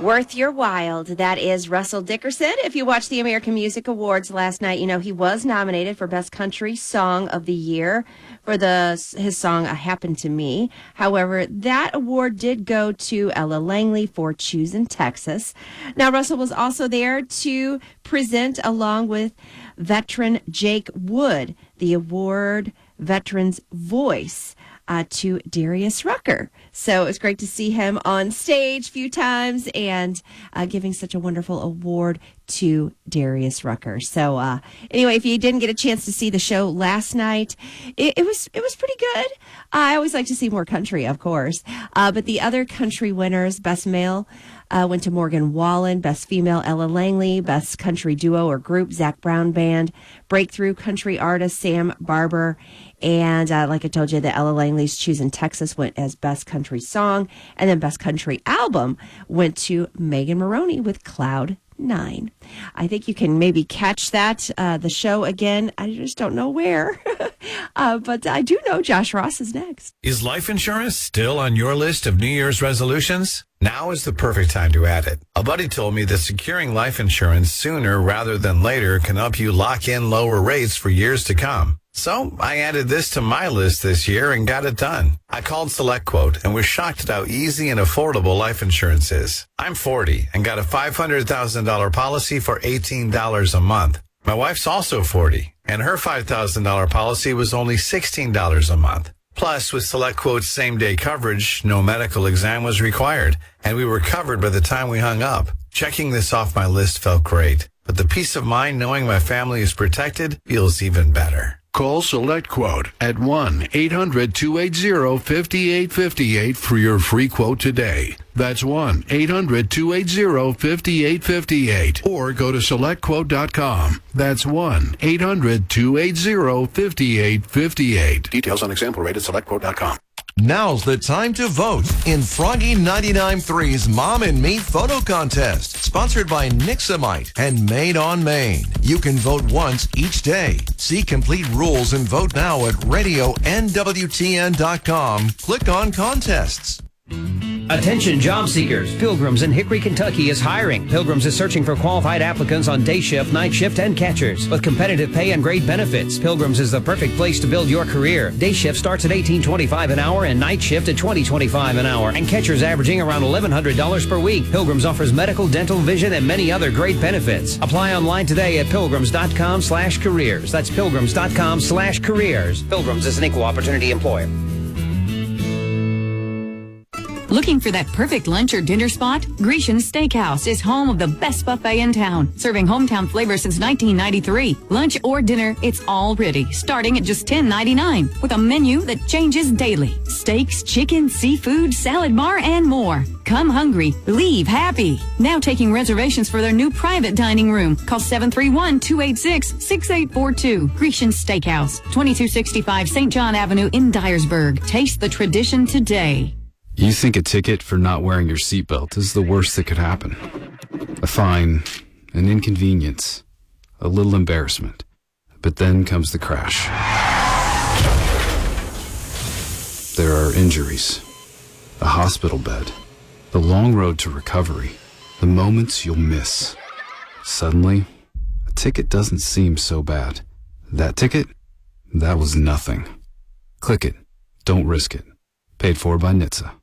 Worth Your While. That is Russell Dickerson. If you watched the American Music Awards last night, you know he was nominated for Best Country Song of the Year for his song Happened to Me. However, that award did go to Ella Langley for Choosing Texas. Now, Russell was also there to present along with veteran Jake Wood, the award Veteran's Voice, to Darius Rucker. So it was great to see him on stage a few times and giving such a wonderful award to Darius Rucker. So anyway, if you didn't get a chance to see the show last night, it was pretty good. I always like to see more country, of course. But the other country winners, Best Male, went to Morgan Wallen, Best Female, Ella Langley, Best Country Duo or Group, Zach Brown Band, Breakthrough Country Artist, Sam Barber, and like I told you, the Ella Langley's Choosing Texas went as Best Country Song, and then Best Country Album went to Megan Maroney with Cloud 9. I think you can maybe catch that, the show again. I just don't know where. But I do know Josh Ross is next. Is life insurance still on your list of New Year's resolutions? Now is the perfect time to add it. A buddy told me that securing life insurance sooner rather than later can help you lock in lower rates for years to come. So I added this to my list this year and got it done. I called SelectQuote and was shocked at how easy and affordable life insurance is. I'm 40 and got a $500,000 policy for $18 a month. My wife's also 40 and her $5,000 policy was only $16 a month. Plus, with SelectQuote's same-day coverage, no medical exam was required, and we were covered by the time we hung up. Checking this off my list felt great, but the peace of mind knowing my family is protected feels even better. Call SelectQuote at 1-800-280-5858 for your free quote today. That's 1-800-280-5858. Or go to SelectQuote.com. That's 1-800-280-5858. Details on example rate at SelectQuote.com. Now's the time to vote in Froggy 99.3's Mom and Me Photo Contest, sponsored by Nixamite and Made on Maine. You can vote once each day. See complete rules and vote now at radionwtn.com. Click on contests. Attention job seekers. Pilgrims in Hickory, Kentucky is hiring. Pilgrims is searching for qualified applicants on day shift, night shift, and catchers. With competitive pay and great benefits, Pilgrims is the perfect place to build your career. Day shift starts at $18.25 an hour and night shift at $20.25 an hour. And catchers averaging around $1,100 per week. Pilgrims offers medical, dental, vision, and many other great benefits. Apply online today at pilgrims.com/careers. That's pilgrims.com/careers. Pilgrims is an equal opportunity employer. Looking for that perfect lunch or dinner spot? Grecian's Steakhouse is home of the best buffet in town, serving hometown flavor since 1993. Lunch or dinner, it's all ready, starting at just $10.99, with a menu that changes daily. Steaks, chicken, seafood, salad bar, and more. Come hungry, leave happy. Now taking reservations for their new private dining room. Call 731-286-6842. Grecian's Steakhouse, 2265 St. John Avenue in Dyersburg. Taste the tradition today. You think a ticket for not wearing your seatbelt is the worst that could happen. A fine, an inconvenience, a little embarrassment. But then comes the crash. There are injuries, a hospital bed, the long road to recovery, the moments you'll miss. Suddenly, a ticket doesn't seem so bad. That ticket? That was nothing. Click it. Don't risk it. Paid for by NHTSA.